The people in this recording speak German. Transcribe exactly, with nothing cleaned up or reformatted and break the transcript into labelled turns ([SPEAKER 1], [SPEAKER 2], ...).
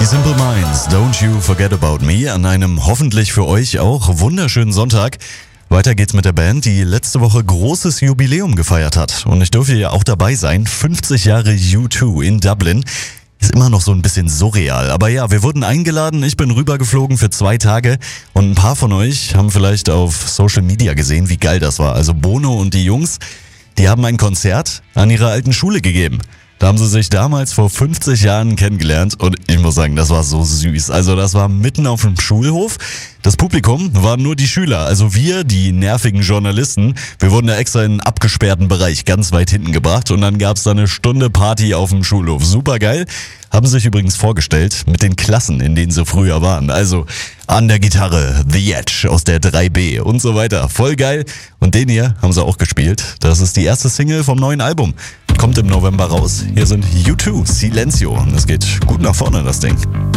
[SPEAKER 1] Simple Minds, Don't You Forget About Me an einem hoffentlich für euch auch wunderschönen Sonntag. Weiter geht's mit der Band, die letzte Woche großes Jubiläum gefeiert hat. Und ich durfte ja auch dabei sein, fünfzig Jahre U zwei in Dublin. Ist immer noch so ein bisschen surreal. Aber ja, wir wurden eingeladen, ich bin rübergeflogen für zwei Tage. Und ein paar von euch haben vielleicht auf Social Media gesehen, wie geil das war. Also Bono und die Jungs, die haben ein Konzert an ihrer alten Schule gegeben. Da haben sie sich damals vor fünfzig Jahren kennengelernt und ich muss sagen, das war so süß. Also das war mitten auf dem Schulhof. Das Publikum waren nur die Schüler, also wir, die nervigen Journalisten. Wir wurden da extra in einen abgesperrten Bereich ganz weit hinten gebracht und dann gab's da eine Stunde Party auf dem Schulhof. Super geil. Haben sich übrigens vorgestellt mit den Klassen, in denen sie früher waren. Also an der Gitarre The Edge aus der drei B und so weiter. Voll geil. Und den hier haben sie auch gespielt. Das ist die erste Single vom neuen Album. Kommt im November raus. Hier sind U zwei, Silencio. Und es geht gut nach vorne, das Ding.